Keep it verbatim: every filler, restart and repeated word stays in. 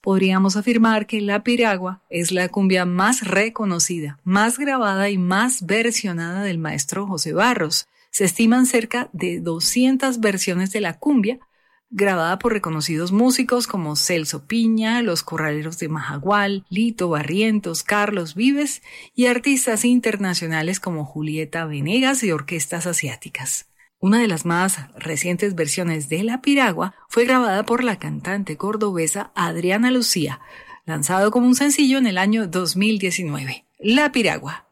podríamos afirmar que La Piragua es la cumbia más reconocida, más grabada y más versionada del maestro José Barros. Se estiman cerca de doscientas versiones de la cumbia, grabada por reconocidos músicos como Celso Piña, Los Corraleros de Majagual, Lito Barrientos, Carlos Vives y artistas internacionales como Julieta Venegas y orquestas asiáticas. Una de las más recientes versiones de La Piragua fue grabada por la cantante cordobesa Adriana Lucía, lanzado como un sencillo en el año dos mil diecinueve. La Piragua.